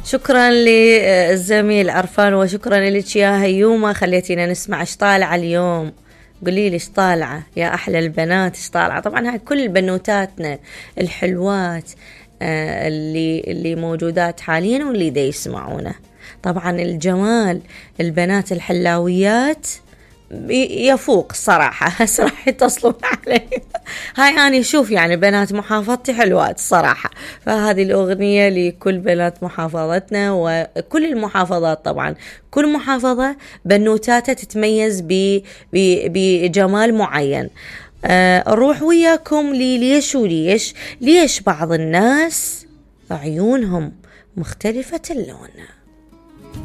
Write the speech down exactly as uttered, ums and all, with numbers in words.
شكرا للزميل عرفان، وشكرا لك يا هيومة، خليتينا نسمع ايش طالعة اليوم. قولي لي ايش طالعة يا أحلى البنات، ايش طالعة؟ طبعا هاي كل بنوتاتنا الحلوات آه اللي اللي موجودات حاليا واللي دا يسمعونا. طبعا الجمال البنات الحلاويات يفوق الصراحة، هسه راح يتصلون علي. هاي أنا شوف يعني بنات محافظتي حلوات الصراحة، فهذه الأغنية لكل بنات محافظتنا وكل المحافظات. طبعا كل محافظة بنوتاتها تتميز بجمال معين. أروح وياكم ليش وليش ليش بعض الناس عيونهم مختلفة اللون.